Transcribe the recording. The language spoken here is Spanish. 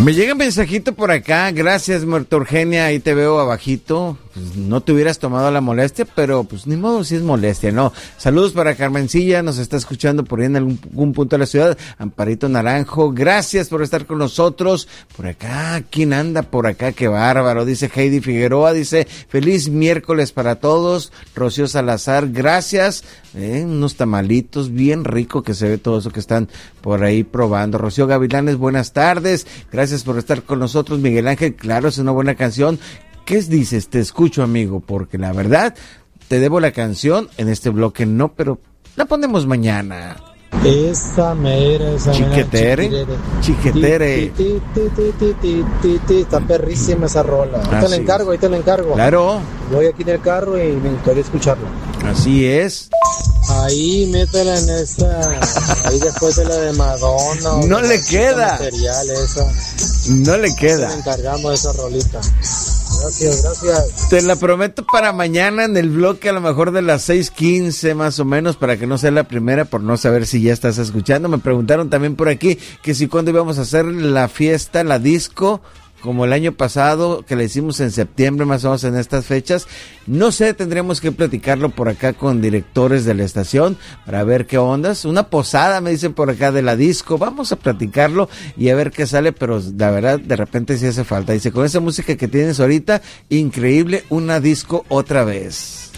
Me llega un mensajito por acá, gracias Muerta Eugenia, ahí te veo abajito, pues no te hubieras tomado la molestia, pero pues ni modo si es molestia, ¿no? Saludos para Carmencilla, nos está escuchando por ahí en algún punto de la ciudad, Amparito Naranjo, gracias por estar con nosotros, por acá, ¿quién anda por acá? Qué bárbaro, dice Heidi Figueroa, dice, feliz miércoles para todos, Rocío Salazar, gracias, unos tamalitos, bien rico que se ve todo eso que están por ahí probando, Rocío Gavilanes, buenas tardes, gracias por estar con nosotros, Miguel Ángel, claro, es una buena canción. ¿Qué dices? Te escucho, amigo, porque la verdad, te debo la canción, en este bloque no, pero la ponemos mañana. Esa mera, Chiquetere. Está perrísima esa rola. Ahí te la encargo. Claro. Voy aquí en el carro y me gustaría escucharla. Así es. Ahí métela en esa. Ahí después de la de Madonna. No le queda. Material esa. No le queda. Te encargamos de esa rolita. Gracias. Te la prometo para mañana en el bloque, a lo mejor de las 6:15 más o menos, para que no sea la primera, por no saber si ya estás escuchando. Me preguntaron también por aquí que si cuándo íbamos a hacer la fiesta, la disco, como el año pasado, que la hicimos en septiembre, más o menos en estas fechas. No sé, tendríamos que platicarlo por acá con directores de la estación para ver qué ondas. Una posada, me dicen por acá, de la disco. Vamos a platicarlo y a ver qué sale, pero la verdad, de repente sí hace falta. Dice, con esa música que tienes ahorita, increíble, una disco otra vez.